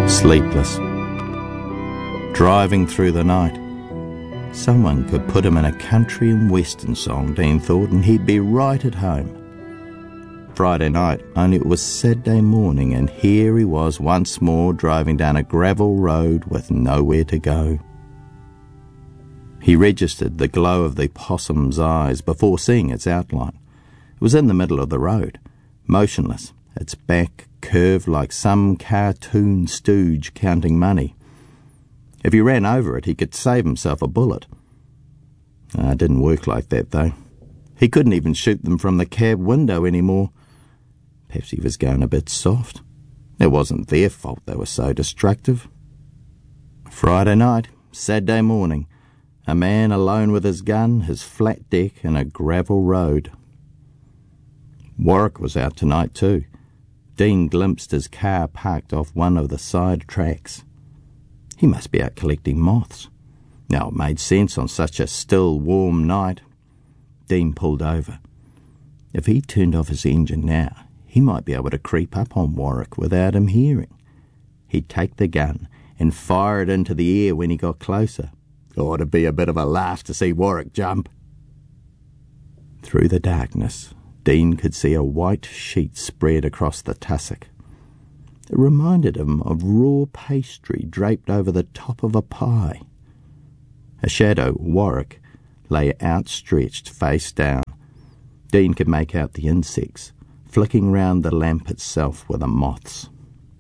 Sleepless. Driving through the night. Someone could put him in a country and western song, Dean thought, and he'd be right at home. Friday night, only it was Saturday morning, and here he was once more driving down a gravel road with nowhere to go. He registered the glow of the possum's eyes before seeing its outline. It was in the middle of the road, motionless, its back curved like some cartoon stooge counting money. If he ran over it, he could save himself a bullet. It didn't work like that, though. He couldn't even shoot them from the cab window anymore. Perhaps he was going a bit soft. It wasn't their fault they were so destructive. Friday night, Saturday morning, a man alone with his gun, his flat deck, and a gravel road. Warwick was out tonight too. Dean glimpsed his car parked off one of the side tracks. He must be out collecting moths. Now, it made sense on such a still, warm night. Dean pulled over. If he turned off his engine now, he might be able to creep up on Warwick without him hearing. He'd take the gun and fire it into the air when he got closer. Ought to be a bit of a laugh to see Warwick jump. Through the darkness, Dean could see a white sheet spread across the tussock. It reminded him of raw pastry draped over the top of a pie. A shadow, Warwick, lay outstretched face down. Dean could make out the insects, flicking round the lamp itself with the moths.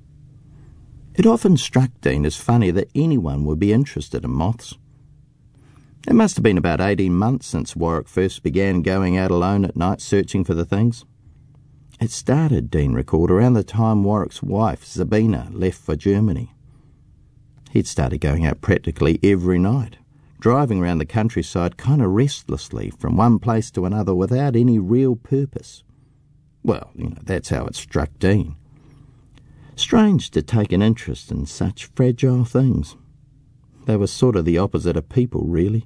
It often struck Dean as funny that anyone would be interested in moths. It must have been about 18 months since Warwick first began going out alone at night searching for the things. It started, Dean recalled, around the time Warwick's wife, Zabina, left for Germany. He'd started going out practically every night, driving around the countryside kind of restlessly from one place to another without any real purpose. Well, that's how it struck Dean. Strange to take an interest in such fragile things. They were sort of the opposite of people, really.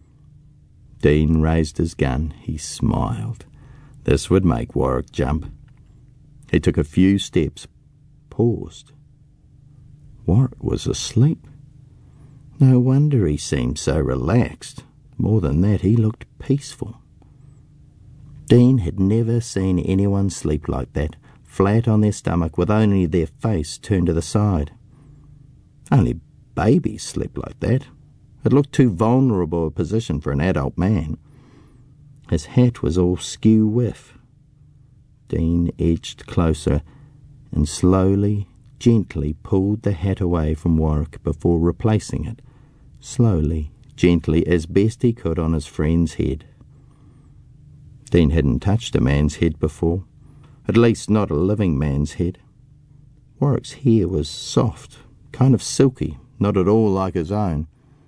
Dean raised his gun. He smiled. This would make Warwick jump. He took a few steps, paused. Warwick was asleep. No wonder he seemed so relaxed. More than that, he looked peaceful. Dean had never seen anyone sleep like that, flat on their stomach with only their face turned to the side. Only babies slept like that. It looked too vulnerable a position for an adult man. His hat was all skew-whiff. Dean edged closer and slowly, gently pulled the hat away from Warwick before replacing it, slowly, gently, as best he could on his friend's head. Dean hadn't touched a man's head before, at least not a living man's head. Warwick's hair was soft, kind of silky, not at all like his own.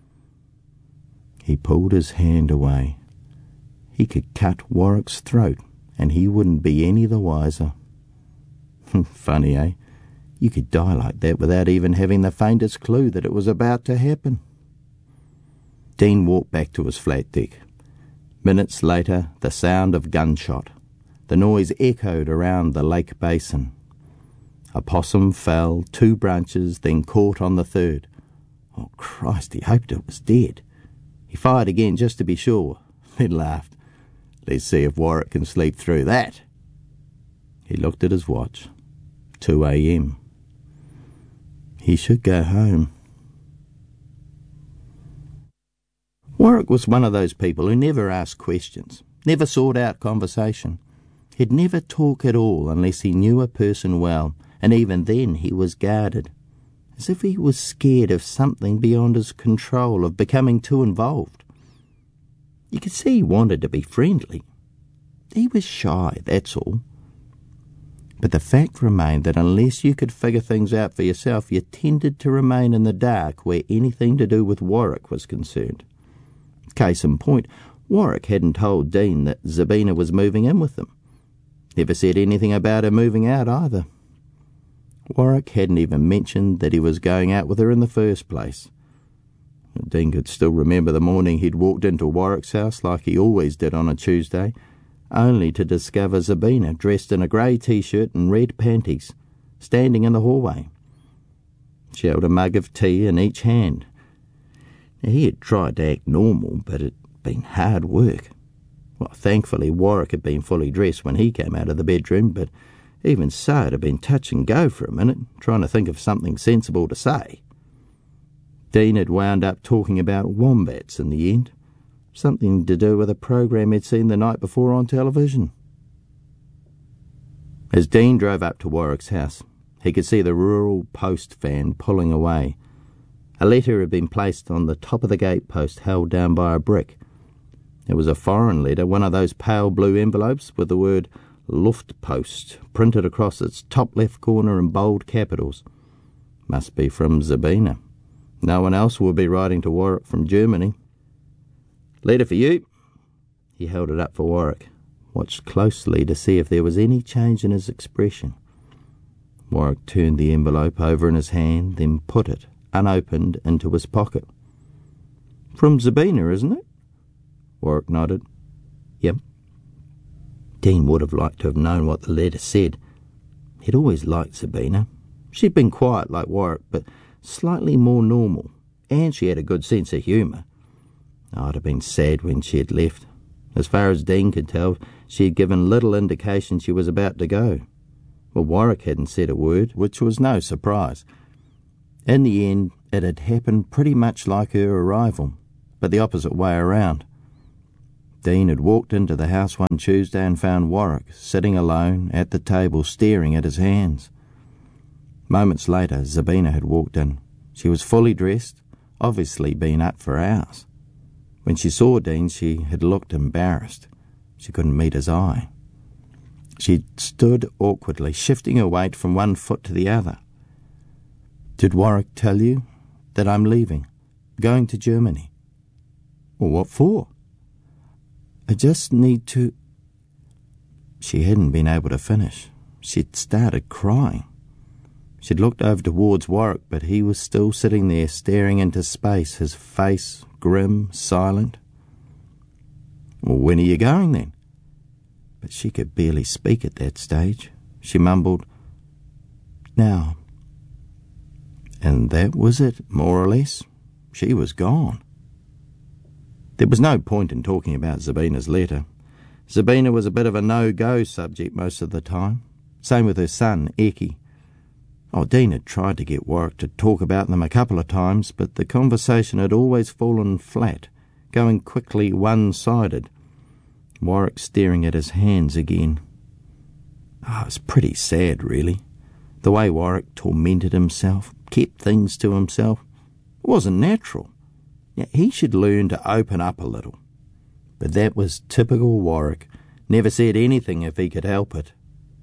He pulled his hand away. He could cut Warwick's throat, and he wouldn't be any the wiser. Funny, eh? You could die like that without even having the faintest clue that it was about to happen. Dean walked back to his flat deck. Minutes later, the sound of gunshot. The noise echoed around the lake basin. A possum fell 2 branches, then caught on the 3rd. Oh, Christ, he hoped it was dead. He fired again just to be sure, then laughed. Let's see if Warwick can sleep through that. He looked at his watch. 2 a.m. He should go home. Warwick was one of those people who never asked questions, never sought out conversation. He'd never talk at all unless he knew a person well, and even then he was guarded, as if he was scared of something beyond his control, of becoming too involved. You could see he wanted to be friendly. He was shy, that's all. But the fact remained that unless you could figure things out for yourself, you tended to remain in the dark where anything to do with Warwick was concerned. Case in point, Warwick hadn't told Dean that Zabina was moving in with them. Never said anything about her moving out either. Warwick hadn't even mentioned that he was going out with her in the first place. Dean could still remember the morning he'd walked into Warwick's house like he always did on a Tuesday, only to discover Zabina dressed in a grey t-shirt and red panties, standing in the hallway. She held a mug of tea in each hand. Now, he had tried to act normal, but it had been hard work. Well, thankfully, Warwick had been fully dressed when he came out of the bedroom, but even so, it had been touch and go for a minute, trying to think of something sensible to say. Dean had wound up talking about wombats in the end, something to do with a program he'd seen the night before on television. As Dean drove up to Warwick's house, he could see the rural post van pulling away. A letter had been placed on the top of the gatepost, held down by a brick. It was a foreign letter, one of those pale blue envelopes with the word Luftpost printed across its top left corner in bold capitals. Must be from Zabina. No one else would be writing to Warwick from Germany. Letter for you. He held it up for Warwick, watched closely to see if there was any change in his expression. Warwick turned the envelope over in his hand, then put it, unopened, into his pocket. From Zabina, isn't it? Warwick nodded. Yep. Dean would have liked to have known what the letter said. He'd always liked Zabina. She'd been quiet like Warwick, but slightly more normal, and she had a good sense of humour. I'd have been sad when she had left. As far as Dean could tell, she had given little indication she was about to go. Well, Warwick hadn't said a word, which was no surprise. In the end, it had happened pretty much like her arrival, but the opposite way around. Dean had walked into the house one Tuesday and found Warwick sitting alone at the table staring at his hands. Moments later, Zabina had walked in. She was fully dressed, obviously been up for hours. When she saw Dean, she had looked embarrassed. She couldn't meet his eye. She stood awkwardly, shifting her weight from one foot to the other. Did Warwick tell you that I'm leaving, going to Germany? Well, what for? I just need to... She hadn't been able to finish. She'd started crying. She'd looked over towards Warwick, but he was still sitting there staring into space, his face grim, silent. Well, when are you going then? But she could barely speak at that stage. She mumbled, now. And that was it, more or less. She was gone. There was no point in talking about Zabina's letter. Zabina was a bit of a no-go subject most of the time. Same with her son, Eki. Dean had tried to get Warwick to talk about them a couple of times, but the conversation had always fallen flat, going quickly one-sided. Warwick staring at his hands again. It was pretty sad, really. The way Warwick tormented himself, kept things to himself. It wasn't natural. He should learn to open up a little. But that was typical Warwick. Never said anything if he could help it.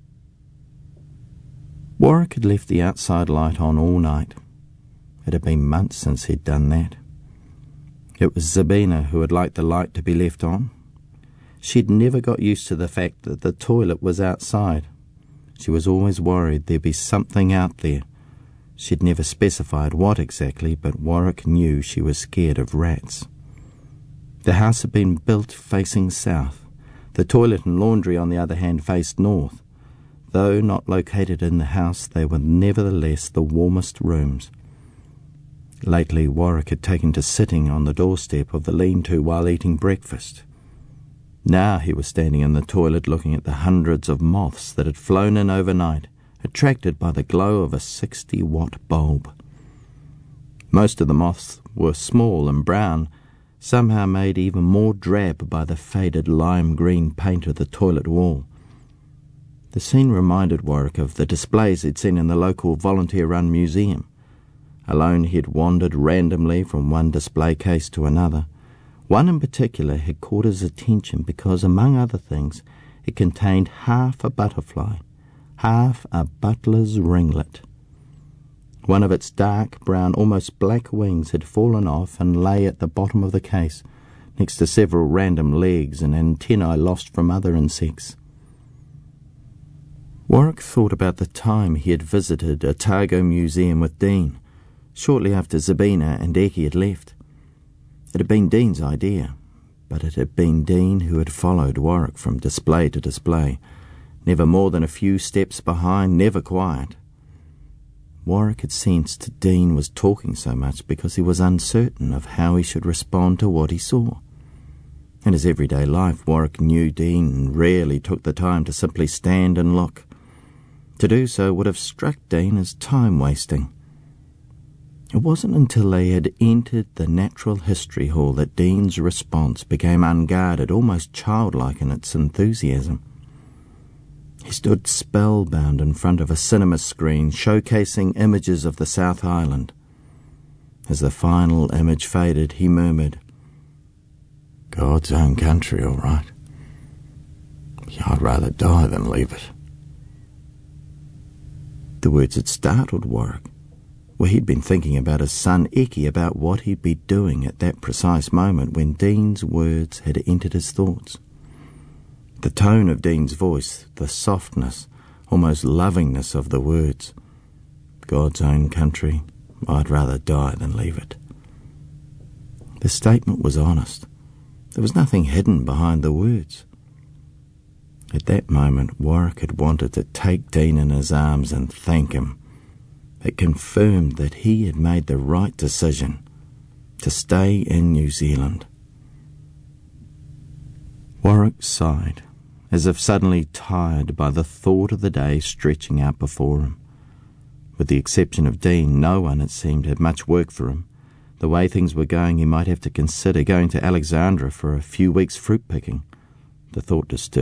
Warwick had left the outside light on all night. It had been months since he'd done that. It was Zabina who had liked the light to be left on. She'd never got used to the fact that the toilet was outside. She was always worried there'd be something out there. She'd never specified what exactly, but Warwick knew she was scared of rats. The house had been built facing south. The toilet and laundry, on the other hand, faced north. Though not located in the house, they were nevertheless the warmest rooms. Lately, Warwick had taken to sitting on the doorstep of the lean-to while eating breakfast. Now he was standing in the toilet looking at the hundreds of moths that had flown in overnight, attracted by the glow of a 60-watt bulb. Most of the moths were small and brown, somehow made even more drab by the faded lime-green paint of the toilet wall. The scene reminded Warwick of the displays he'd seen in the local volunteer-run museum. Alone he had wandered randomly from one display case to another. One in particular had caught his attention because, among other things, it contained half a butterfly, half a butler's ringlet. One of its dark brown, almost black wings had fallen off and lay at the bottom of the case, next to several random legs and antennae lost from other insects. Warwick thought about the time he had visited Otago Museum with Dean, shortly after Zabina and Eki had left. It had been Dean's idea, but it had been Dean who had followed Warwick from display to display, never more than a few steps behind, never quiet. Warwick had sensed Dean was talking so much because he was uncertain of how he should respond to what he saw. In his everyday life, Warwick knew Dean rarely took the time to simply stand and look. To do so would have struck Dean as time-wasting. It wasn't until they had entered the Natural History Hall that Dean's response became unguarded, almost childlike in its enthusiasm. He stood spellbound in front of a cinema screen showcasing images of the South Island. As the final image faded, he murmured, "God's own country, all right. Yeah, I'd rather die than leave it." The words had startled Warwick. Well, he'd been thinking about his son Eki, about what he'd be doing at that precise moment when Dean's words had entered his thoughts. The tone of Dean's voice, the softness, almost lovingness of the words, "God's own country, I'd rather die than leave it." The statement was honest. There was nothing hidden behind the words. At that moment, Warwick had wanted to take Dean in his arms and thank him. It confirmed that he had made the right decision to stay in New Zealand. Warwick sighed, as if suddenly tired by the thought of the day stretching out before him. With the exception of Dean, no one, it seemed, had much work for him. The way things were going, he might have to consider going to Alexandra for a few weeks' fruit picking. The thought disturbed